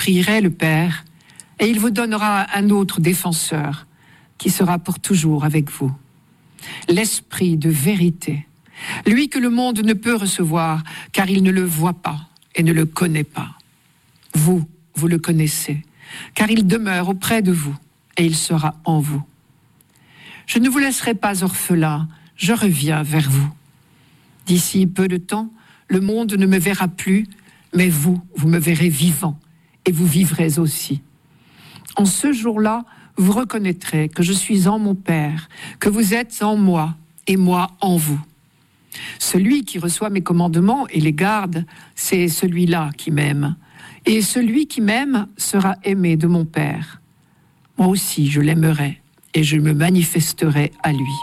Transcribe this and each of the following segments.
prierai le Père, et il vous donnera un autre défenseur qui sera pour toujours avec vous. L'Esprit de vérité, lui que le monde ne peut recevoir, car il ne le voit pas et ne le connaît pas. Vous le connaissez, car il demeure auprès de vous et il sera en vous. Je ne vous laisserai pas orphelin, je reviens vers vous. D'ici peu de temps, le monde ne me verra plus, mais vous me verrez vivant et vous vivrez aussi. En ce jour-là, vous reconnaîtrez que je suis en mon Père, que vous êtes en moi et moi en vous. Celui qui reçoit mes commandements et les garde, c'est celui-là qui m'aime. Et celui qui m'aime sera aimé de mon Père. Moi aussi, je l'aimerai et je me manifesterai à lui.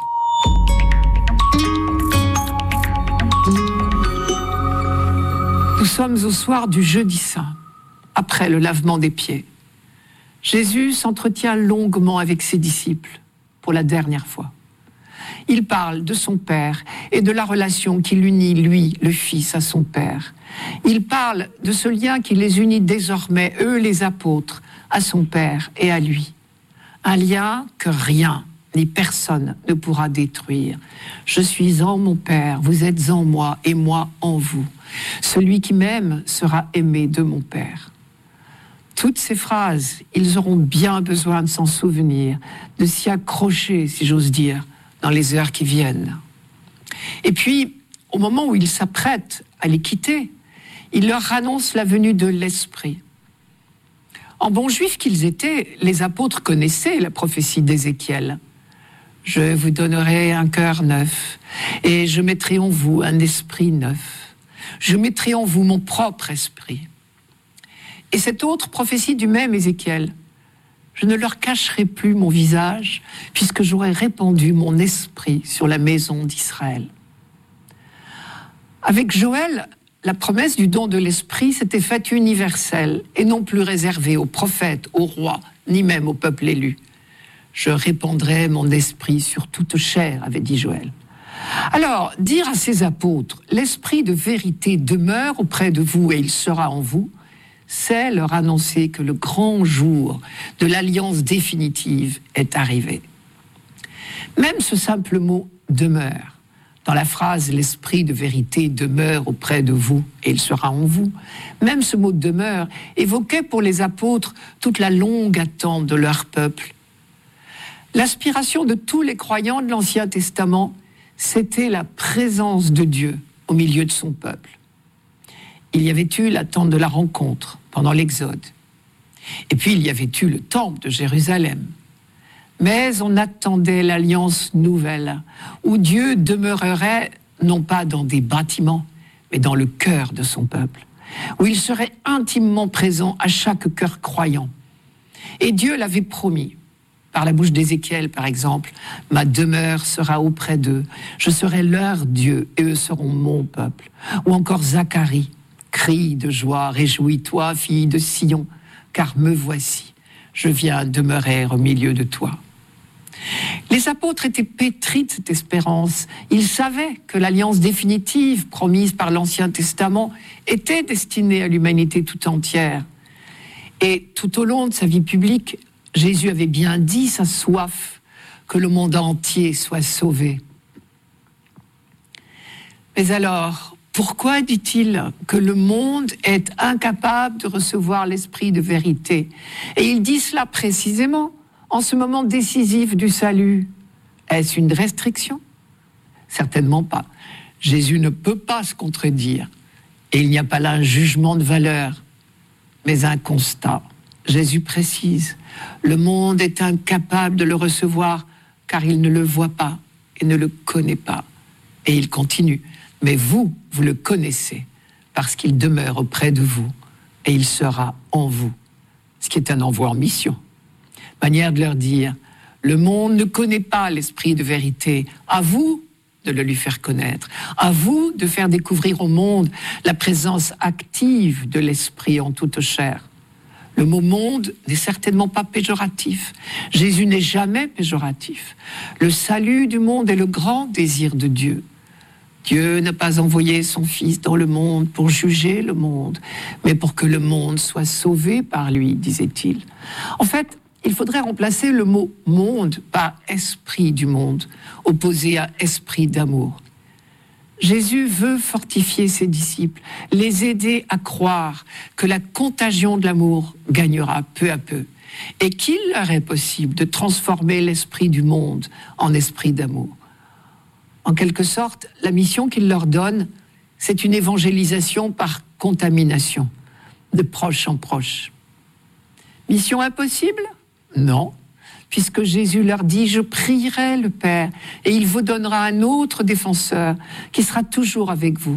Nous sommes au soir du jeudi saint, après le lavement des pieds. Jésus s'entretient longuement avec ses disciples pour la dernière fois. Il parle de son Père et de la relation qui l'unit, lui, le Fils, à son Père. Il parle de ce lien qui les unit désormais, eux les apôtres, à son Père et à lui. Un lien que rien ni personne ne pourra détruire. Je suis en mon Père, vous êtes en moi et moi en vous. Celui qui m'aime sera aimé de mon Père. Toutes ces phrases, ils auront bien besoin de s'en souvenir, de s'y accrocher, si j'ose dire, dans les heures qui viennent. Et puis, au moment où ils s'apprêtent à les quitter, il leur annonce la venue de l'Esprit. En bons juifs qu'ils étaient, les apôtres connaissaient la prophétie d'Ézéchiel. « Je vous donnerai un cœur neuf, et je mettrai en vous un esprit neuf. Je mettrai en vous mon propre esprit. » Et cette autre prophétie du même Ézéchiel, « Je ne leur cacherai plus mon visage, puisque j'aurai répandu mon esprit sur la maison d'Israël. » Avec Joël, la promesse du don de l'esprit s'était faite universelle et non plus réservée aux prophètes, aux rois, ni même au peuple élu. « Je répandrai mon esprit sur toute chair », avait dit Joël. Alors, dire à ses apôtres « L'esprit de vérité demeure auprès de vous et il sera en vous », c'est leur annoncer que le grand jour de l'alliance définitive est arrivé. Même ce simple mot « demeure », dans la phrase « l'esprit de vérité demeure auprès de vous et il sera en vous », même ce mot « demeure » évoquait pour les apôtres toute la longue attente de leur peuple. L'aspiration de tous les croyants de l'Ancien Testament, c'était la présence de Dieu au milieu de son peuple. Il y avait eu l'attente de la rencontre pendant l'Exode. Et puis il y avait eu le temple de Jérusalem. Mais on attendait l'alliance nouvelle, où Dieu demeurerait non pas dans des bâtiments, mais dans le cœur de son peuple, où il serait intimement présent à chaque cœur croyant. Et Dieu l'avait promis, par la bouche d'Ézéchiel par exemple, « Ma demeure sera auprès d'eux, je serai leur Dieu et eux seront mon peuple. » Ou encore Zacharie, « Crie de joie, réjouis-toi, fille de Sion, car me voici, je viens demeurer au milieu de toi. » Les apôtres étaient pétris de cette espérance. Ils savaient que l'alliance définitive promise par l'Ancien Testament était destinée à l'humanité tout entière. Et tout au long de sa vie publique, Jésus avait bien dit sa soif que le monde entier soit sauvé. Mais alors, pourquoi dit-il que le monde est incapable de recevoir l'esprit de vérité ? Et il dit cela précisément en ce moment décisif du salut. Est-ce une restriction ? Certainement pas. Jésus ne peut pas se contredire. Et il n'y a pas là un jugement de valeur, mais un constat. Jésus précise, le monde est incapable de le recevoir car il ne le voit pas et ne le connaît pas. Et il continue, mais vous le connaissez parce qu'il demeure auprès de vous et il sera en vous. Ce qui est un envoi en mission. Manière de leur dire, le monde ne connaît pas l'esprit de vérité. À vous de le lui faire connaître. À vous de faire découvrir au monde la présence active de l'esprit en toute chair. Le mot « monde » n'est certainement pas péjoratif. Jésus n'est jamais péjoratif. Le salut du monde est le grand désir de Dieu. Dieu n'a pas envoyé son Fils dans le monde pour juger le monde, mais pour que le monde soit sauvé par lui, disait-il. En fait, il faudrait remplacer le mot « monde » par « esprit du monde », opposé à « esprit d'amour ». Jésus veut fortifier ses disciples, les aider à croire que la contagion de l'amour gagnera peu à peu et qu'il leur est possible de transformer l'esprit du monde en esprit d'amour. En quelque sorte, la mission qu'il leur donne, c'est une évangélisation par contamination, de proche en proche. Mission impossible ? Non, puisque Jésus leur dit « Je prierai le Père et il vous donnera un autre défenseur qui sera toujours avec vous. »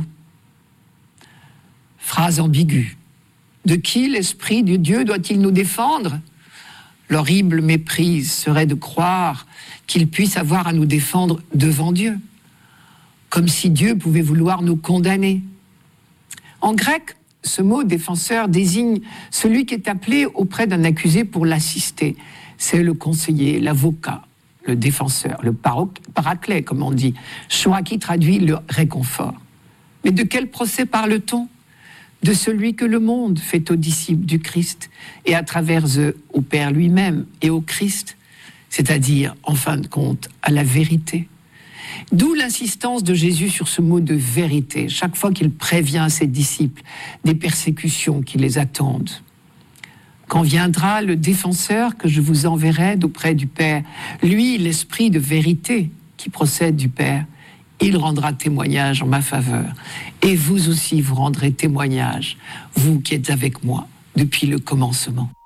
Phrase ambiguë. De qui l'Esprit de Dieu doit-il nous défendre ? L'horrible méprise serait de croire qu'il puisse avoir à nous défendre devant Dieu, comme si Dieu pouvait vouloir nous condamner. En grec, ce mot « défenseur » désigne celui qui est appelé auprès d'un accusé pour l'assister. C'est le conseiller, l'avocat, le défenseur, le paraclet, comme on dit, choix qui traduit le réconfort. Mais de quel procès parle-t-on ? De celui que le monde fait aux disciples du Christ et à travers eux au Père lui-même et au Christ, c'est-à-dire, en fin de compte, à la vérité. D'où l'insistance de Jésus sur ce mot de vérité, chaque fois qu'il prévient ses disciples des persécutions qui les attendent. Quand viendra le défenseur que je vous enverrai d'auprès du Père, lui, l'esprit de vérité qui procède du Père, il rendra témoignage en ma faveur. Et vous aussi, vous rendrez témoignage, vous qui êtes avec moi depuis le commencement.